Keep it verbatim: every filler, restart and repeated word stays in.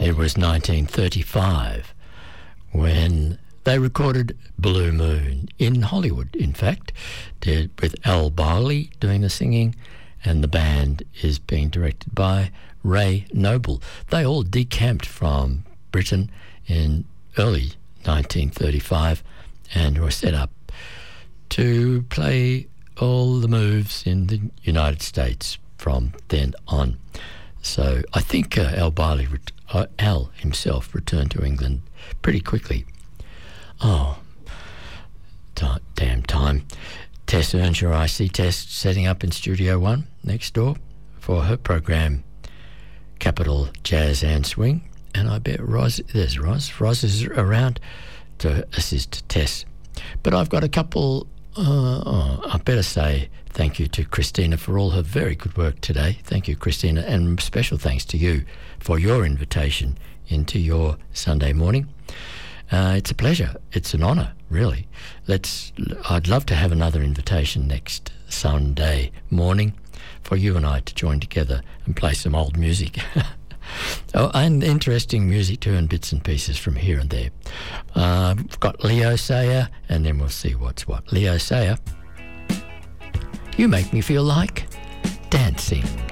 It was nineteen thirty-five when they recorded Blue Moon in Hollywood, in fact, did, with Al Barley doing the singing, and the band is being directed by Ray Noble. They all decamped from Britain in early nineteen thirty-five and were set up to play all the moves in the United States from then on. So I think uh, Al Barley, uh, Al himself, returned to England pretty quickly. Oh, t- damn time. Tess Earnshaw, I see Tess setting up in Studio One next door for her program Capital Jazz and Swing. And I bet Roz, there's Roz, Roz is around to assist Tess. But I've got a couple, uh, oh, I better say thank you to Christina for all her very good work today. Thank you, Christina, and special thanks to you for your invitation into your Sunday morning. Uh, it's a pleasure. It's an honour, really. Let's. I'd love to have another invitation next Sunday morning for you and I to join together and play some old music. Oh, and interesting music too, and bits and pieces from here and there. Uh, I've got Leo Sayer, and then we'll see what's what. Leo Sayer, you make me feel like dancing.